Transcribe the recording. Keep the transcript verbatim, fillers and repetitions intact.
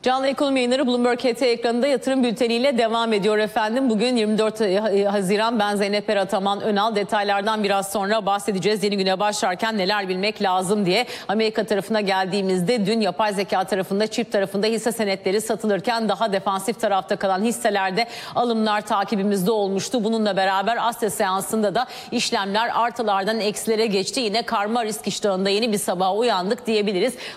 Canlı Ekonomi Yayınları Bloomberg H T ekranında yatırım bülteniyle devam ediyor efendim. Bugün yirmi dört Haziran, ben Zeynep Er Ataman Önal. Detaylardan biraz sonra bahsedeceğiz. Yeni güne başlarken neler bilmek lazım diye. Amerika tarafına geldiğimizde dün yapay zeka tarafında, çip tarafında hisse senetleri satılırken daha defansif tarafta kalan hisselerde alımlar takibimizde olmuştu. Bununla beraber Asya seansında da işlemler artılardan eksilere geçti. Yine karma risk iştahında yeni bir sabaha uyandık diyebiliriz.